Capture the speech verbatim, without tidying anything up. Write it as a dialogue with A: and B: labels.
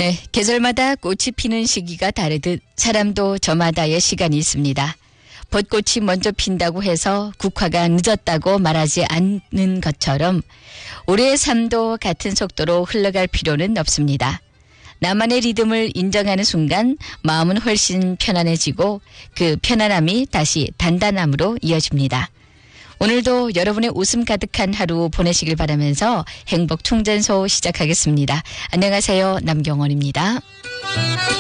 A: 네, 계절마다 꽃이 피는 시기가 다르듯 사람도 저마다의 시간이 있습니다. 벚꽃이 먼저 핀다고 해서 국화가 늦었다고 말하지 않는 것처럼 우리의 삶도 같은 속도로 흘러갈 필요는 없습니다. 나만의 리듬을 인정하는 순간 마음은 훨씬 편안해지고 그 편안함이 다시 단단함으로 이어집니다. 오늘도 여러분의 웃음 가득한 하루 보내시길 바라면서 행복충전소 시작하겠습니다. 안녕하세요. 남경원입니다.